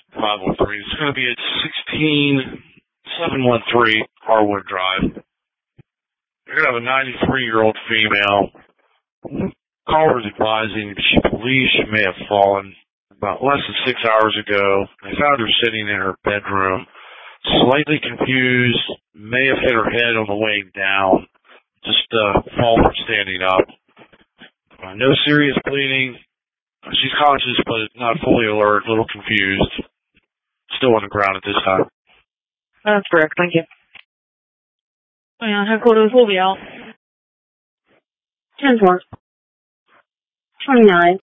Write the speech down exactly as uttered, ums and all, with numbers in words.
five one three. It's going to be at sixteen seven one three Harwood Drive. We're going to have a ninety-three-year-old female. Caller's advising she believes she may have fallen about less than six hours ago. They found her sitting in her bedroom, slightly confused, may have hit her head on the way down. Just uh, fall from standing up. Uh, no serious bleeding. She's conscious, but not fully alert, a little confused. Still on the ground at this time. That's correct, thank you. 对呀，他扣留图表。ten four. twenty-nine.